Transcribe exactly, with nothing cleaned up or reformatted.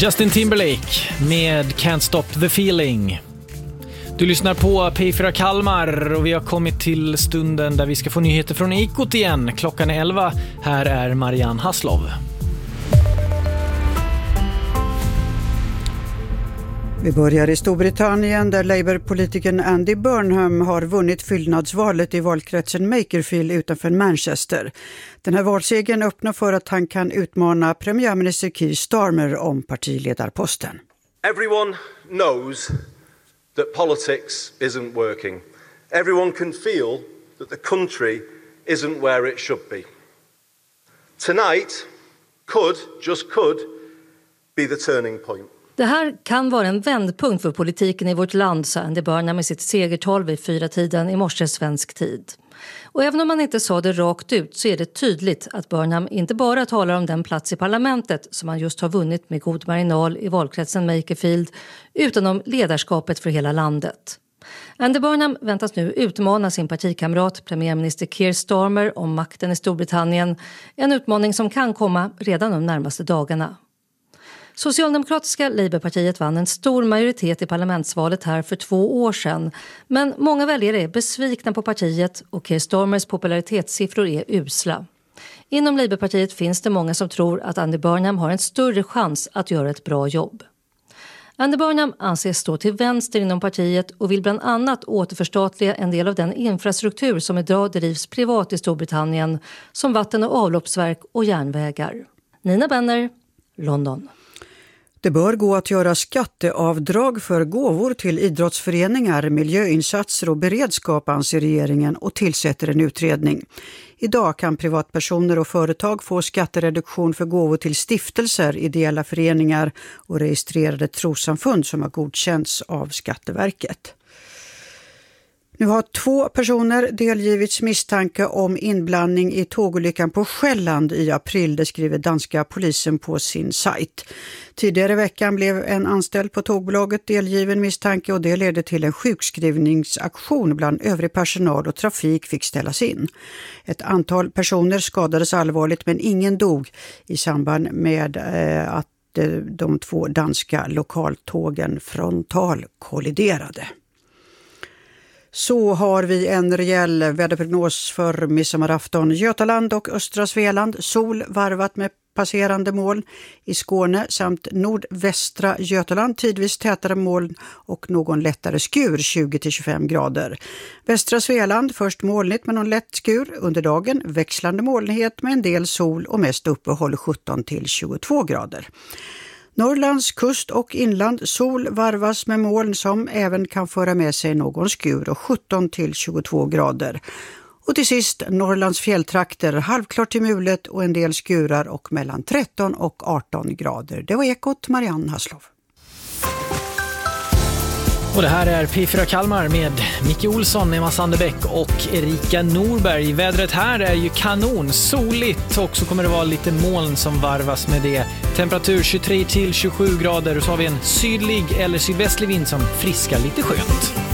Justin Timberlake med Can't Stop the Feeling. Du lyssnar på P fyra Kalmar och vi har kommit till stunden där vi ska få nyheter från Ekot igen. Klockan är elva. Här är Marianne Hasslov. Vi börjar i Storbritannien där Labour-politikern Andy Burnham har vunnit fyllnadsvalet i valkretsen Makerfield utanför Manchester. Den här valsegern öppnar för att han kan utmana premiärminister Keir Starmer om partiledarposten. Everyone knows that politics isn't working. Everyone can feel that the country isn't where it should be. Tonight could, just could, be the turning point. Det här kan vara en vändpunkt för politiken i vårt land, sa Andy Burnham med sitt segertal vid fyra tiden i morse svensk tid. Och även om man inte sa det rakt ut så är det tydligt att Burnham inte bara talar om den plats i parlamentet som han just har vunnit med god marginal i valkretsen Makerfield, utan om ledarskapet för hela landet. Andy Burnham väntas nu utmana sin partikamrat premiärminister Keir Starmer om makten i Storbritannien, en utmaning som kan komma redan de närmaste dagarna. Socialdemokratiska Labourpartiet vann en stor majoritet i parlamentsvalet här för två år sedan. Men många väljare är besvikna på partiet och Keir Starmers popularitetssiffror är usla. Inom Labourpartiet finns det många som tror att Andy Burnham har en större chans att göra ett bra jobb. Andy Burnham anses stå till vänster inom partiet och vill bland annat återförstatliga en del av den infrastruktur som idag drivs privat i Storbritannien, som vatten- och avloppsverk och järnvägar. Nina Benner, London. Det bör gå att göra skatteavdrag för gåvor till idrottsföreningar, miljöinsatser och beredskap, anser regeringen och tillsätter en utredning. Idag kan privatpersoner och företag få skattereduktion för gåvor till stiftelser, ideella föreningar och registrerade trossamfund som har godkänts av Skatteverket. Nu har två personer delgivits misstanke om inblandning i tågolyckan på Själland i april, det skriver danska polisen på sin sajt. Tidigare i veckan blev en anställd på tågbolaget delgiven misstanke och det ledde till en sjukskrivningsaktion bland övrig personal och trafik fick ställas in. Ett antal personer skadades allvarligt men ingen dog i samband med eh, att eh, de två danska lokaltågen frontal kolliderade. Så har vi en rejäl väderprognos för midsommarafton. Götaland och östra Svealand, sol varvat med passerande moln. I Skåne samt nordvästra Götaland tidvis tätare moln och någon lättare skur, tjugo till tjugofem grader. Västra Svealand först molnigt med någon lätt skur. Under dagen växlande molnighet med en del sol och mest uppehåll sjutton till tjugotvå grader. Norrlands kust och inland, sol varvas med moln som även kan föra med sig någon skur och sjutton till tjugotvå grader. Och till sist Norrlands fjälltrakter, halvklart till mulet och en del skurar och mellan tretton och arton grader. Det var Ekot, Marianne Hasslov. Och det här är P fyra Kalmar med Micke Olsson, Emma Sandebäck och Erika Norberg. Vädret här är ju kanon, soligt och så kommer det vara lite moln som varvas med det. Temperatur tjugotre till tjugosju grader och så har vi en sydlig eller sydvästlig vind som friskar lite skönt.